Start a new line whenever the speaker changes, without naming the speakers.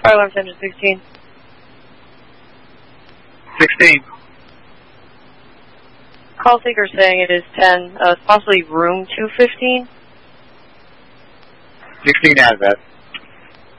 Fire 16.
16.
Call seeker saying it is 10, possibly room 215.
16 has that.